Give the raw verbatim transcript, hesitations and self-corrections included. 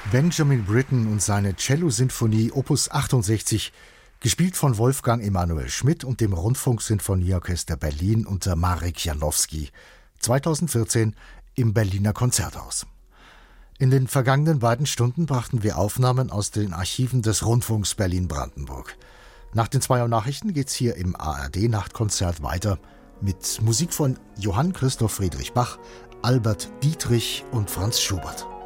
Benjamin Britten und seine Cello-Sinfonie Opus achtundsechzig, gespielt von Wolfgang Emanuel Schmidt und dem Rundfunksinfonieorchester Berlin unter Marek Janowski, zweitausendvierzehn im Berliner Konzerthaus. In den vergangenen beiden Stunden brachten wir Aufnahmen aus den Archiven des Rundfunks Berlin-Brandenburg. Nach den zwei Uhr Nachrichten geht's hier im A R D-Nachtkonzert weiter mit Musik von Johann Christoph Friedrich Bach, Albert Dietrich und Franz Schubert.